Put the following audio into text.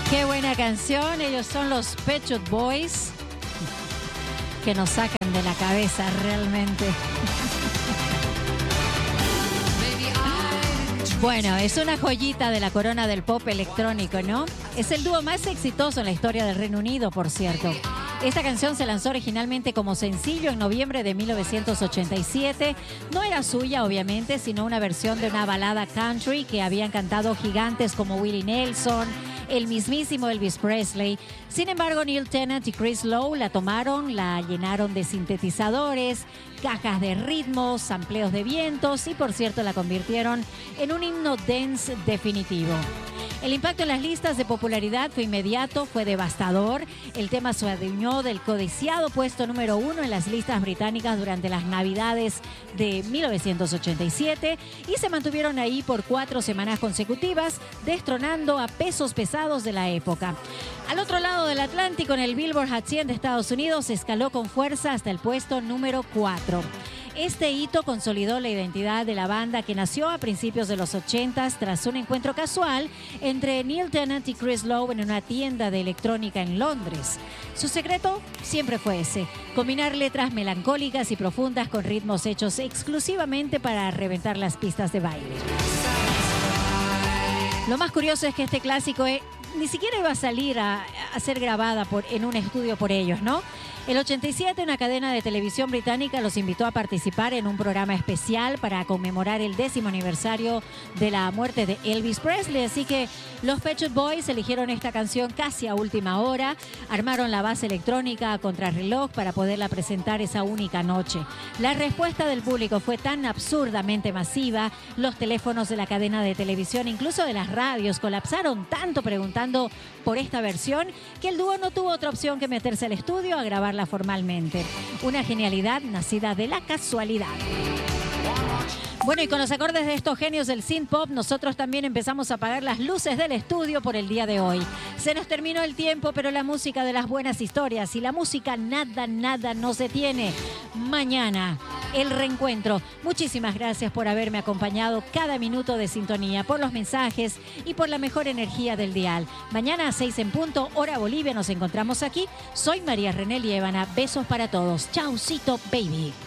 Qué buena canción, ellos son los Pet Shop Boys, que nos sacan de la cabeza realmente. Bueno, es una joyita de la corona del pop electrónico, ¿no? Es el dúo más exitoso en la historia del Reino Unido, por cierto. Esta canción se lanzó originalmente como sencillo en noviembre de 1987. No era suya, obviamente, sino una versión de una balada country que habían cantado gigantes como Willie Nelson, el mismísimo Elvis Presley. Sin embargo, Neil Tennant y Chris Lowe la tomaron, la llenaron de sintetizadores, cajas de ritmos, sampleos de vientos y, por cierto, la convirtieron en un himno dance definitivo. El impacto en las listas de popularidad fue inmediato, fue devastador. El tema se adueñó del codiciado puesto número 1 en las listas británicas durante las Navidades de 1987 y se mantuvieron ahí por 4 semanas consecutivas, destronando a pesos pesados de la época. Al otro lado del Atlántico, en el Billboard Hot 100 de Estados Unidos, escaló con fuerza hasta el puesto número 4. Este hito consolidó la identidad de la banda que nació a principios de los 80 tras un encuentro casual entre Neil Tennant y Chris Lowe en una tienda de electrónica en Londres. Su secreto siempre fue ese, combinar letras melancólicas y profundas con ritmos hechos exclusivamente para reventar las pistas de baile. Lo más curioso es que este clásico ni siquiera iba a salir a ser grabada en un estudio por ellos, ¿no? El 87, una cadena de televisión británica los invitó a participar en un programa especial para conmemorar el 10º aniversario de la muerte de Elvis Presley. Así que los Pet Shop Boys eligieron esta canción casi a última hora, armaron la base electrónica a contrarreloj para poderla presentar esa única noche. La respuesta del público fue tan absurdamente masiva, los teléfonos de la cadena de televisión, incluso de las radios, colapsaron tanto preguntando por esta versión que el dúo no tuvo otra opción que meterse al estudio a grabarla formalmente. Una genialidad nacida de la casualidad. Bueno, y con los acordes de estos genios del synth pop, nosotros también empezamos a apagar las luces del estudio por el día de hoy. Se nos terminó el tiempo, pero la música de las buenas historias y la música nada nos detiene. Mañana, el reencuentro. Muchísimas gracias por haberme acompañado cada minuto de sintonía, por los mensajes y por la mejor energía del dial. Mañana a 6 en punto, hora Bolivia, nos encontramos aquí. Soy María René Liébana. Besos para todos. Chaucito, baby.